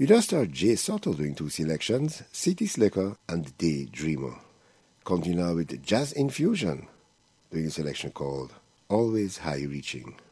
You just heard Jay Soto doing 2 selections, City Slicker and Daydreamer. Continue now with Jazz Infusion, doing a selection called Always High Reaching.